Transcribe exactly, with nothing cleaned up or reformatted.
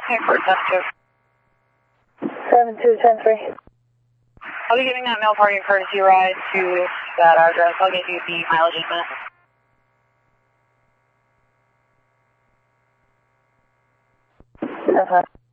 Okay, for test two. seven two ten three. I'll be giving that mail parking courtesy ride to that address. I'll give you the mileage in a minute. Uh-huh.